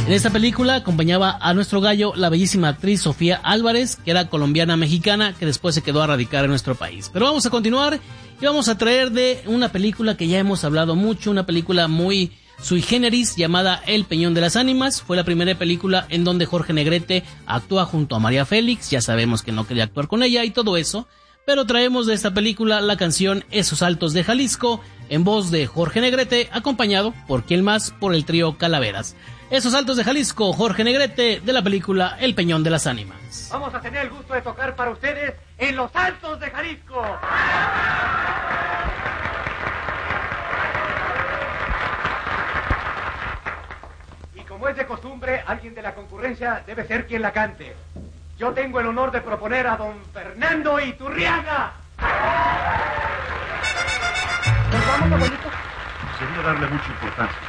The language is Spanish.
En esta película acompañaba a nuestro gallo la bellísima actriz Sofía Álvarez, que era colombiana-mexicana, que después se quedó a radicar en nuestro país. Pero vamos a continuar y vamos a traer de una película que ya hemos hablado mucho, una película muy sui generis llamada El Peñón de las Ánimas. Fue la primera película en donde Jorge Negrete actúa junto a María Félix. Ya sabemos que no quería actuar con ella y todo eso, pero traemos de esta película la canción Esos Altos de Jalisco, en voz de Jorge Negrete, acompañado por quién más, por el trío Calaveras. Esos Altos de Jalisco, Jorge Negrete, de la película El Peñón de las Ánimas. Vamos a tener el gusto de tocar para ustedes en Los Altos de Jalisco. Y como es de costumbre, alguien de la concurrencia debe ser quien la cante. Yo tengo el honor de proponer a don Fernando Iturriaga. ¿Nos vamos, abuelito? Sería darle mucha importancia.